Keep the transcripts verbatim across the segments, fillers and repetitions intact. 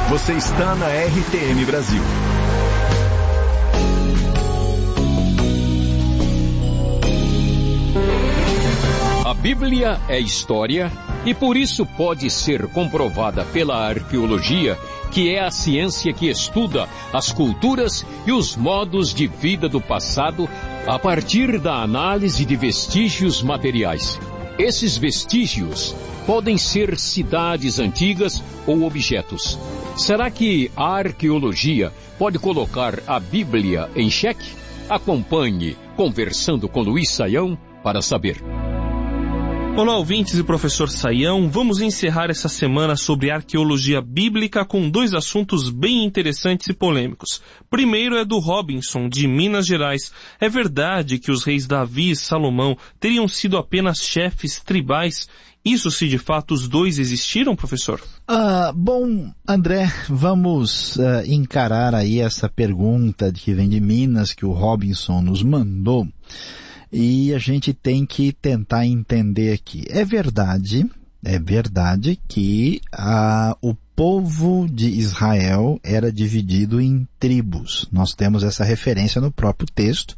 Você está na R T M Brasil. A Bíblia é história e por isso pode ser comprovada pela arqueologia, que é a ciência que estuda as culturas e os modos de vida do passado a partir da análise de vestígios materiais. Esses vestígios podem ser cidades antigas ou objetos. Será que a arqueologia pode colocar a Bíblia em xeque? Acompanhe Conversando com Luiz Saião para saber. Olá, ouvintes e professor Saião. Vamos encerrar essa semana sobre arqueologia bíblica com dois assuntos bem interessantes e polêmicos. Primeiro é do Robinson, de Minas Gerais. É verdade que os reis Davi e Salomão teriam sido apenas chefes tribais? Isso se de fato os dois existiram, professor? Ah, bom, André, vamos uh, encarar aí essa pergunta que vem de Minas, que o Robinson nos mandou. E a gente tem que tentar entender aqui. É verdade, é verdade que ah, o povo de Israel era dividido em tribos. Nós temos essa referência no próprio texto.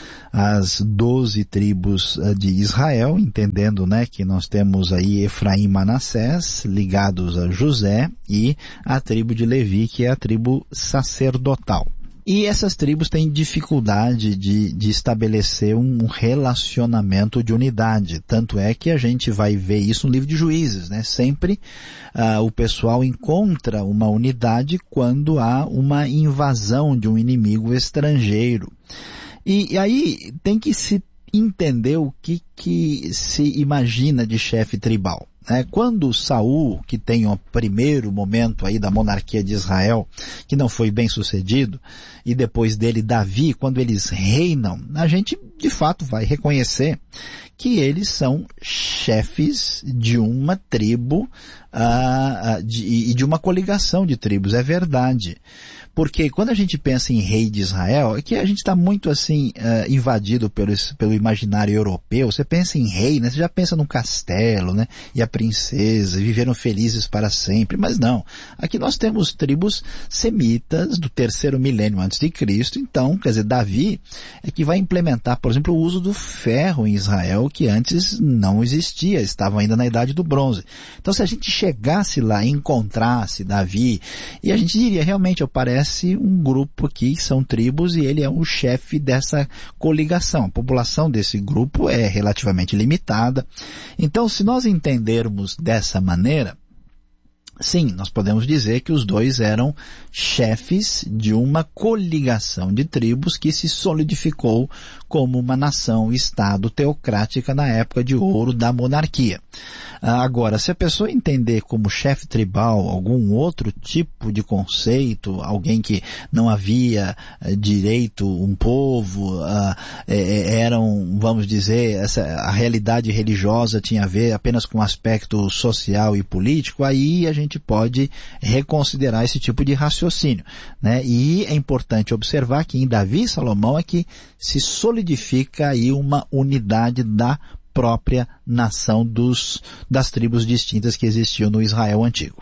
As doze tribos de Israel, entendendo, né, que nós temos aí Efraim e Manassés ligados a José e a tribo de Levi, que é a tribo sacerdotal. E essas tribos têm dificuldade de, de estabelecer um relacionamento de unidade. Tanto é que a gente vai ver isso no livro de Juízes, né? Sempre uh, o pessoal encontra uma unidade quando há uma invasão de um inimigo estrangeiro. E, e aí tem que se entender o que, que se imagina de chefe tribal. É, quando Saul, que tem o primeiro momento aí da monarquia de Israel, que não foi bem sucedido, e depois dele Davi, quando eles reinam, a gente de fato vai reconhecer que eles são chefes de uma tribo uh, uh, de, e de uma coligação de tribos, é verdade. Porque quando a gente pensa em rei de Israel, é que a gente está muito assim uh, invadido pelo, pelo imaginário europeu. Você pensa em rei, né? Você já pensa num castelo, né? E a princesa, viveram felizes para sempre. Mas não. Aqui nós temos tribos semitas do terceiro milênio antes de Cristo. Então, quer dizer, Davi é que vai implementar, por exemplo, o uso do ferro em Israel, que antes não existia, estavam ainda na Idade do Bronze. Então, se a gente chegasse lá e encontrasse Davi, e a gente diria, realmente, parece um grupo aqui, são tribos, e ele é o chefe dessa coligação. A população desse grupo é relativamente limitada. Então, se nós entendermos dessa maneira, sim, nós podemos dizer que os dois eram chefes de uma coligação de tribos que se solidificou como uma nação-estado teocrática na época de ouro da monarquia. Agora, se a pessoa entender como chefe tribal algum outro tipo de conceito, alguém que não havia uh, direito um povo, uh, é, eram, vamos dizer, essa, a realidade religiosa tinha a ver apenas com o aspecto social e político, aí a gente pode reconsiderar esse tipo de raciocínio, né? E é importante observar que em Davi e Salomão é que se solidifica aí uma unidade da própria nação dos, das tribos distintas que existiam no Israel antigo.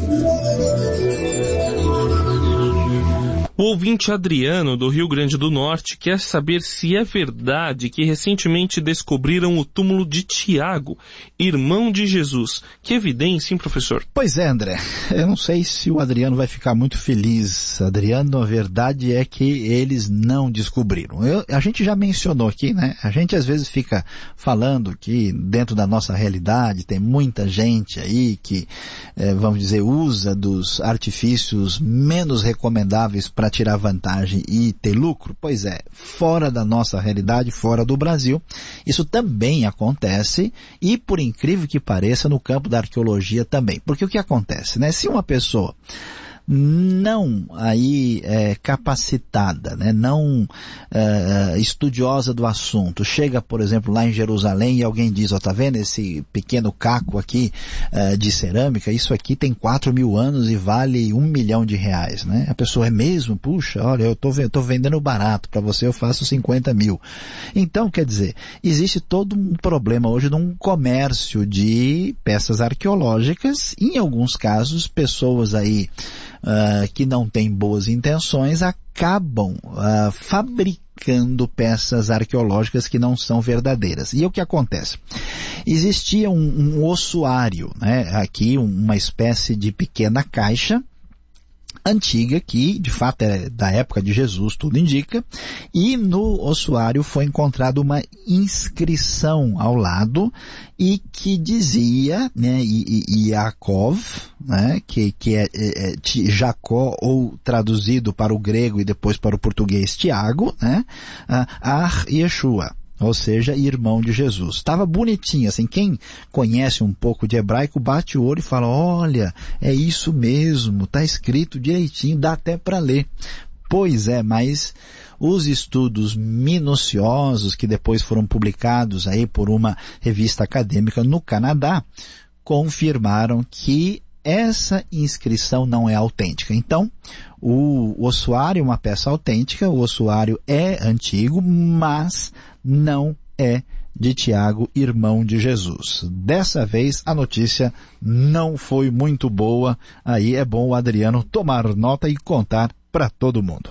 O ouvinte Adriano, do Rio Grande do Norte, quer saber se é verdade que recentemente descobriram o túmulo de Tiago, irmão de Jesus. Que evidência, hein, professor? Pois é, André. Eu não sei se o Adriano vai ficar muito feliz. Adriano, a verdade é que eles não descobriram. Eu, a gente já mencionou aqui, né? A gente às vezes fica falando que dentro da nossa realidade tem muita gente aí que, eh, vamos dizer, usa dos artifícios menos recomendáveis para tirar vantagem e ter lucro. Pois é, fora da nossa realidade, fora do Brasil, isso também acontece e, por incrível que pareça, no campo da arqueologia também. Porque o que acontece, né? Se uma pessoa não aí é, capacitada, né, não é, estudiosa do assunto, chega, por exemplo, lá em Jerusalém e alguém diz, ó, tá vendo esse pequeno caco aqui é, de cerâmica, isso aqui tem quatro mil anos e vale um milhão de reais, né? A pessoa é mesmo, puxa, olha, eu tô, eu tô vendendo barato, para você eu faço cinquenta mil. Então, quer dizer, existe todo um problema hoje num comércio de peças arqueológicas, em alguns casos, pessoas aí uh, que não têm boas intenções acabam uh, fabricando peças arqueológicas que não são verdadeiras. E o que acontece? Existia um, um ossuário, né? Aqui uma espécie de pequena caixa antiga, que de fato é da época de Jesus, tudo indica, e no ossuário foi encontrada uma inscrição ao lado e que dizia, né, Yaakov, né, que, que é, é, é Jacó, ou traduzido para o grego e depois para o português Tiago, né, Ar Yeshua. Ou seja, irmão de Jesus. Estava bonitinho, assim, quem conhece um pouco de hebraico bate o olho e fala, olha, é isso mesmo, está escrito direitinho, dá até para ler. Pois é, mas os estudos minuciosos que depois foram publicados aí por uma revista acadêmica no Canadá confirmaram que essa inscrição não é autêntica. Então, o ossuário é uma peça autêntica, o ossuário é antigo, mas não é de Tiago, irmão de Jesus. Dessa vez, a notícia não foi muito boa. Aí é bom o Adriano tomar nota e contar para todo mundo.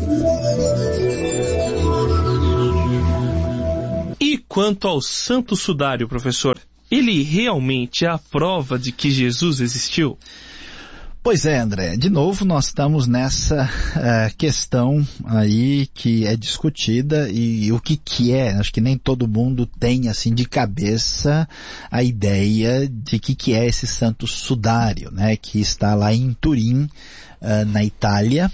E quanto ao Santo Sudário, professor? Ele realmente é a prova de que Jesus existiu? Pois é, André, de novo nós estamos nessa uh, questão aí que é discutida e, e o que que é, acho que nem todo mundo tem assim de cabeça a ideia de que que é esse Santo Sudário, né, que está lá em Turim, uh, na Itália.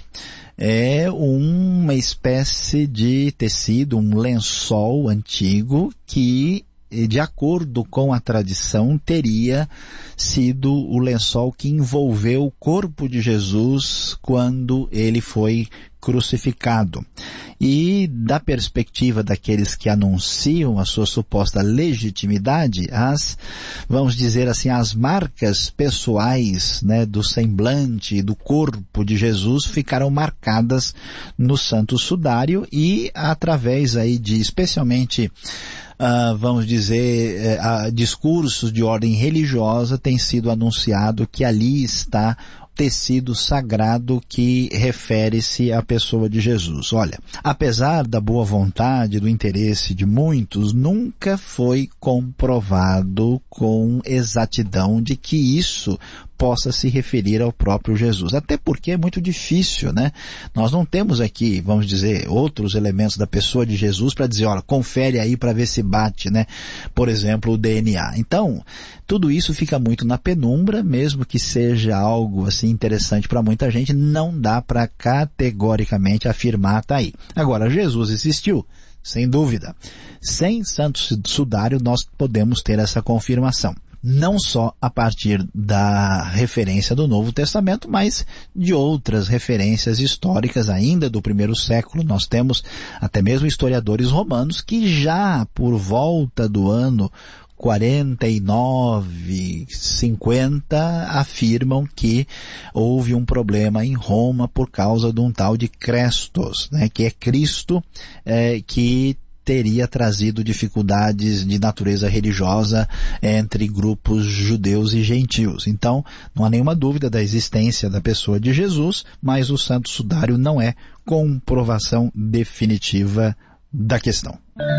É uma espécie de tecido, um lençol antigo que, de acordo com a tradição, teria sido o lençol que envolveu o corpo de Jesus quando ele foi crucificado. E da perspectiva daqueles que anunciam a sua suposta legitimidade, as, vamos dizer assim, as marcas pessoais, né, do semblante, do corpo de Jesus ficaram marcadas no Santo Sudário e através aí de, especialmente, Uh, vamos dizer, uh, discursos de ordem religiosa, tem sido anunciado que ali está tecido sagrado que refere-se à pessoa de Jesus. Olha, apesar da boa vontade, do interesse de muitos, nunca foi comprovado com exatidão de que isso possa se referir ao próprio Jesus. Até porque é muito difícil, né? Nós não temos aqui, vamos dizer, outros elementos da pessoa de Jesus para dizer, olha, confere aí para ver se bate, né? Por exemplo, o D N A. Então, tudo isso fica muito na penumbra, mesmo que seja algo assim interessante para muita gente, não dá para categoricamente afirmar, tá aí. Agora, Jesus existiu? Sem dúvida. Sem Santo Sudário nós podemos ter essa confirmação. Não só a partir da referência do Novo Testamento, mas de outras referências históricas ainda do primeiro século. Nós temos até mesmo historiadores romanos que já por volta do ano quarenta e nove, cinquenta, afirmam que houve um problema em Roma por causa de um tal de Crestos, né, que é Cristo, é, que teria trazido dificuldades de natureza religiosa entre grupos judeus e gentios. Então, não há nenhuma dúvida da existência da pessoa de Jesus, mas o Santo Sudário não é comprovação definitiva da questão.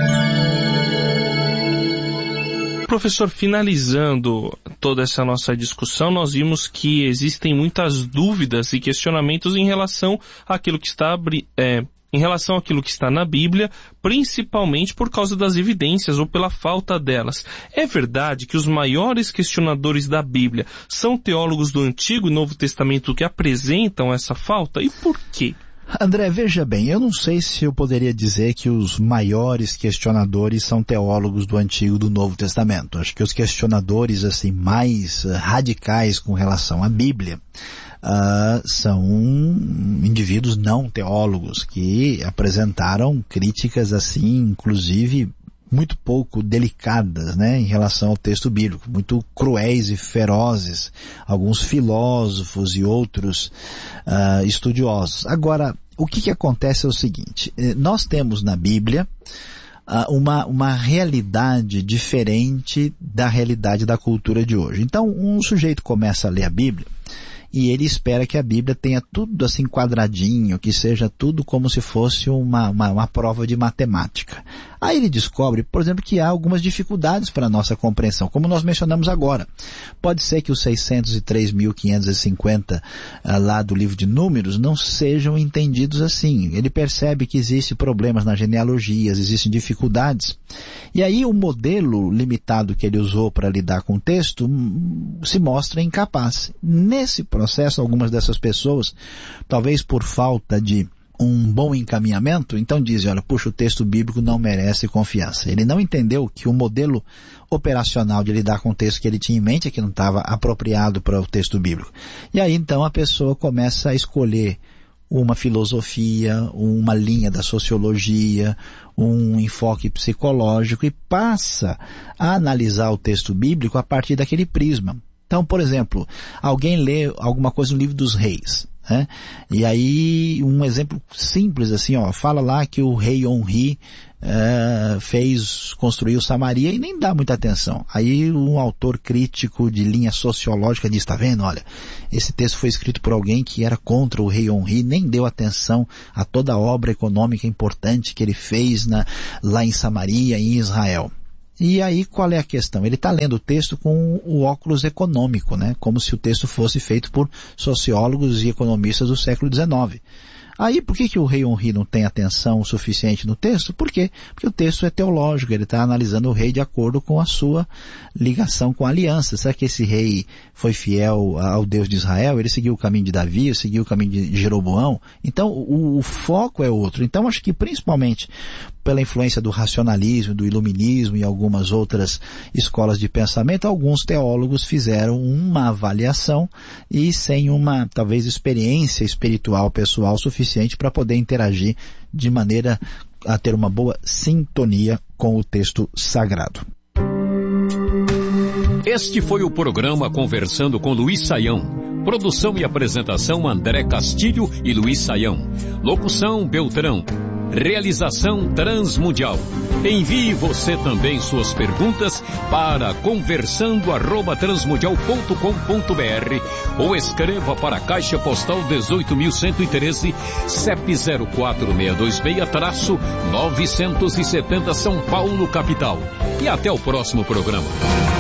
Professor, finalizando toda essa nossa discussão, nós vimos que existem muitas dúvidas e questionamentos em relação àquilo que está é, em relação àquilo que está na Bíblia, principalmente por causa das evidências ou pela falta delas. É verdade que os maiores questionadores da Bíblia são teólogos do Antigo e Novo Testamento que apresentam essa falta? E por quê? André, veja bem, eu não sei se eu poderia dizer que os maiores questionadores são teólogos do Antigo e do Novo Testamento. Acho que os questionadores assim mais uh, radicais com relação à Bíblia Uh, são indivíduos não teólogos que apresentaram críticas assim, inclusive muito pouco delicadas, né, em relação ao texto bíblico, muito cruéis e ferozes, alguns filósofos e outros uh, estudiosos. Agora, o que que acontece é o seguinte, nós temos na Bíblia uh, uma, uma realidade diferente da realidade da cultura de hoje. Então, um sujeito começa a ler a Bíblia e ele espera que a Bíblia tenha tudo assim quadradinho, que seja tudo como se fosse uma, uma, uma prova de matemática. Aí ele descobre, por exemplo, que há algumas dificuldades para a nossa compreensão, como nós mencionamos agora. Pode ser que os seiscentos e três mil quinhentos e cinquenta uh, lá do livro de Números não sejam entendidos assim. Ele percebe que existem problemas nas genealogias, existem dificuldades. E aí o modelo limitado que ele usou para lidar com o texto hum, se mostra incapaz. Nesse processo, algumas dessas pessoas, talvez por falta de um bom encaminhamento, então dizem, olha, puxa, o texto bíblico não merece confiança. Ele não entendeu que o modelo operacional de lidar com o texto que ele tinha em mente é que não estava apropriado para o texto bíblico. E aí então a pessoa começa a escolher uma filosofia, uma linha da sociologia, um enfoque psicológico e passa a analisar o texto bíblico a partir daquele prisma. Então, por exemplo, alguém lê alguma coisa no livro dos reis, né? E aí um exemplo simples assim, ó, fala lá que o rei Onri uh, fez, construiu Samaria e nem dá muita atenção. Aí um autor crítico de linha sociológica diz, tá vendo, olha, esse texto foi escrito por alguém que era contra o rei Onri, nem deu atenção a toda a obra econômica importante que ele fez na, lá em Samaria, em Israel. E aí qual é a questão? Ele está lendo o texto com o óculos econômico, né? Como se o texto fosse feito por sociólogos e economistas do século dezenove. Aí, por que, que o rei Onri não tem atenção suficiente no texto? Por quê? Porque o texto é teológico, ele está analisando o rei de acordo com a sua ligação com a aliança. Será que esse rei foi fiel ao Deus de Israel? Ele seguiu o caminho de Davi, seguiu o caminho de Jeroboão? Então, o, o foco é outro. Então, acho que principalmente pela influência do racionalismo, do iluminismo e algumas outras escolas de pensamento, alguns teólogos fizeram uma avaliação e sem uma, talvez, experiência espiritual pessoal suficiente para poder interagir de maneira a ter uma boa sintonia com o texto sagrado. Este foi o programa Conversando com Luiz Saião. Produção e apresentação André Castilho e Luiz Saião. Locução Beltrão. Realização Transmundial. Envie você também suas perguntas para conversando arroba transmundial ponto com ponto br ou escreva para a Caixa Postal dezoito mil cento e treze, C E P zero quatro seis dois seis, novecentos e setenta São Paulo, capital. E até o próximo programa.